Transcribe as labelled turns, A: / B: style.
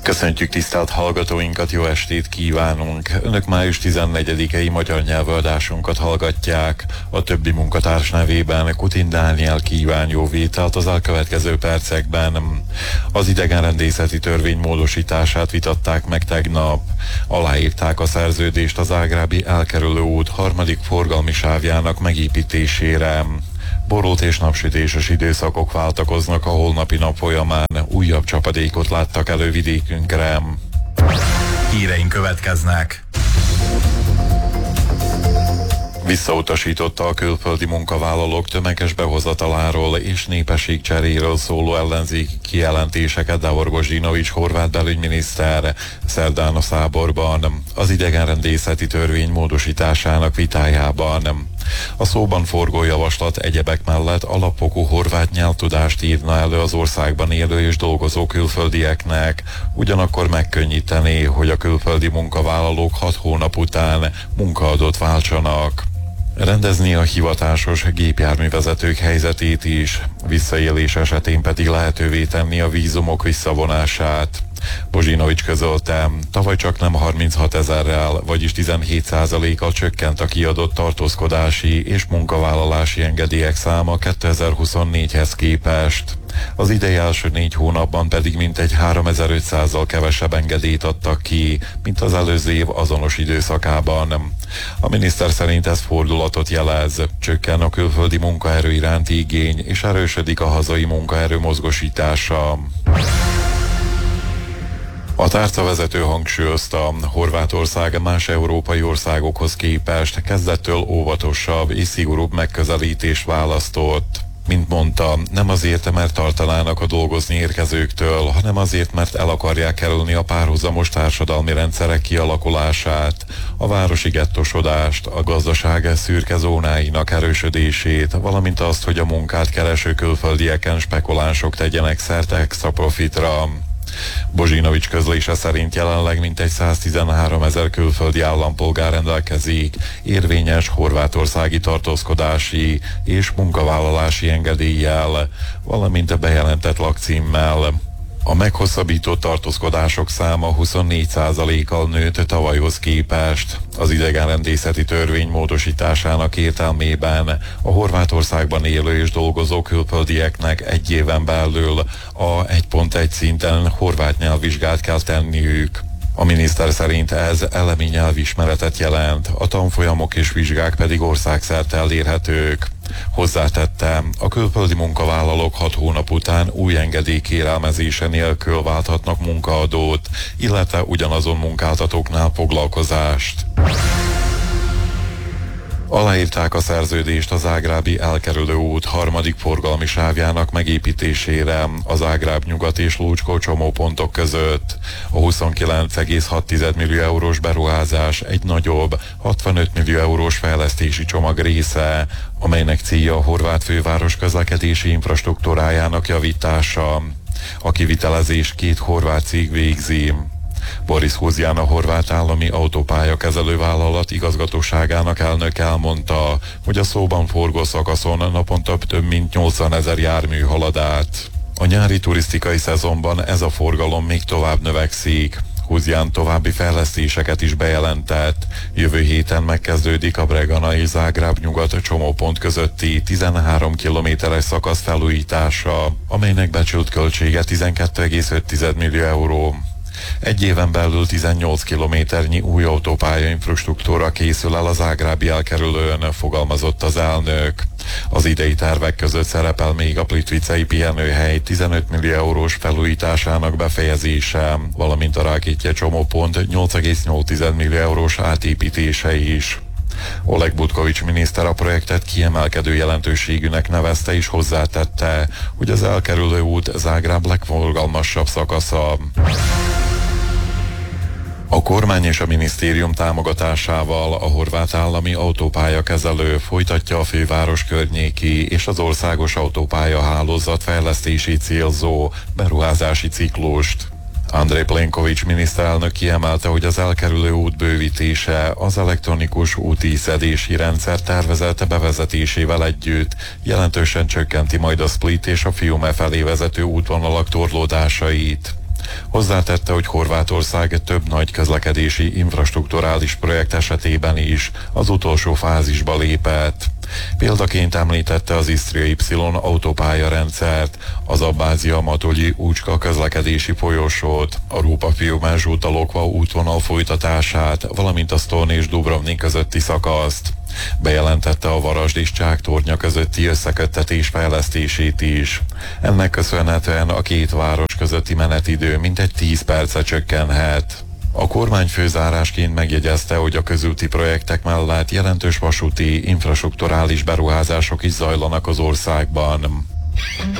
A: Köszöntjük tisztelt hallgatóinkat, jó estét kívánunk! Önök május 14-i magyar nyelvöldásunkat hallgatják. A többi munkatárs nevében Kutin Dániel kíván jó vételt az elkövetkező percekben. Az idegenrendészeti törvény módosítását vitatták meg tegnap. Aláírták a szerződést az zágrábi elkerülő út harmadik forgalmi sávjának megépítésére. Borult és napsütéses időszakok váltakoznak a holnapi nap folyamán, újabb csapadékot láttak elő vidékünkre.
B: Híreink következnek.
A: Visszautasította a külföldi munkavállalók tömeges behozataláról és népességcseréről szóló ellenzéki kijelentéseket Davor Božinović horvát belügyminiszter szerdán a Száborban, az idegenrendészeti törvény módosításának vitájában. A szóban forgó javaslat egyebek mellett alapfokú horvát nyelvtudást írna elő az országban élő és dolgozó külföldieknek, ugyanakkor megkönnyítené, hogy a külföldi munkavállalók 6 hónap után munkaadót váltsanak. Rendezni a hivatásos gépjárművezetők helyzetét is, visszaélés esetén pedig lehetővé tenni a vízumok visszavonását. Božinović közölte, tavaly csak nem 36 000-rel, vagyis 17%-kal csökkent a kiadott tartózkodási és munkavállalási engedélyek száma 2024-hez képest. Az idei első 4 hónapban pedig mintegy 3500-zal kevesebb engedélyt adtak ki, mint az előző év azonos időszakában. A miniszter szerint ez fordulatot jelez, csökken a külföldi munkaerő iránti igény, és erősödik a hazai munkaerő mozgósítása. A tárcavezető hangsúlyozta, Horvátország más európai országokhoz képest kezdettől óvatosabb és szigorúbb megközelítést választott. Mint mondta, nem azért, mert tartanának a dolgozni érkezőktől, hanem azért, mert el akarják kerülni a párhuzamos társadalmi rendszerek kialakulását, a városi gettosodást, a gazdaság szürke zónáinak erősödését, valamint azt, hogy a munkát kereső külföldieken spekulánsok tegyenek szert extra profitra. Božinović közlése szerint jelenleg mintegy 113 000 külföldi állampolgár rendelkezik érvényes horvátországi tartózkodási és munkavállalási engedéllyel, valamint a bejelentett lakcímmel. A meghosszabbított tartózkodások száma 24%-kal nőtt tavalyhoz képest. Az idegenrendészeti törvény módosításának értelmében a Horvátországban élő és dolgozó külföldieknek 1 éven belül a 1.1 szinten horvát nyelvvizsgát kell tenniük. A miniszter szerint ez elemi nyelvismeretet jelent, a tanfolyamok és vizsgák pedig országszerte elérhetők. Hozzátette, a külföldi munkavállalók 6 hónap után új engedély kérelmezése nélkül válthatnak munkaadót, illetve ugyanazon munkáltatóknál foglalkozást. Aláírták a szerződést a zágrábi elkerülő út harmadik forgalmi sávjának megépítésére a Zágráb nyugat és Lúcskó csomópontok között. A 29,6 millió eurós beruházás egy nagyobb, 65 millió eurós fejlesztési csomag része, amelynek célja a horvát főváros közlekedési infrastruktúrájának javítása. A kivitelezés 2 horvát cég végzi. Boris Huzján, a horvát állami autópályakezelő vállalat igazgatóságának elnök elmondta, hogy a szóban forgó szakaszon naponta több mint 80 000 jármű halad át. A nyári turisztikai szezonban ez a forgalom még tovább növekszik. Huzján további fejlesztéseket is bejelentett. Jövő héten megkezdődik a Bregana és Zágráb nyugat csomópont közötti 13 kilométeres szakasz felújítása, amelynek becsült költsége 12,5 millió euró. 1 éven belül 18 kilométernyi új autópálya infrastruktúra készül el a zágrábi elkerülőn, fogalmazott az elnök. Az idei tervek között szerepel még a plitvicei pihenőhely 15 millió eurós felújításának befejezése, valamint a Rákétje csomópont 8,8 millió eurós átépítése is. Oleg Butković miniszter a projektet kiemelkedő jelentőségűnek nevezte és hozzátette, hogy az elkerülő út Zágráb legforgalmasabb szakasza. A kormány és a minisztérium támogatásával a horvát állami autópályakezelő folytatja a főváros környéki és az országos autópályahálózat fejlesztési célzó beruházási ciklust. Andrej Plenković miniszterelnök kiemelte, hogy az elkerülő út bővítése az elektronikus úti szedési rendszer tervezett bevezetésével együtt jelentősen csökkenti majd a Split és a Fiume felé vezető útvonalak torlódásait. Hozzátette, hogy Horvátország több nagy közlekedési infrastrukturális projekt esetében is az utolsó fázisba lépett. Példaként említette az Isztria Y autópálya-rendszert, az Abbázia-Matolyi-Úcska közlekedési folyosót, a Rópa-Fiumezsúta-Lokva útvonal folytatását, valamint a Sztorny és Dubrovnik közötti szakaszt. Bejelentette a Varasd és Csáktornya közötti összeköttetés fejlesztését is. Ennek köszönhetően a két város közötti menetidő mintegy 10 percre csökkenhet. A kormányfő zárásként megjegyezte, hogy a közúti projektek mellett jelentős vasúti infrastrukturális beruházások is zajlanak az országban.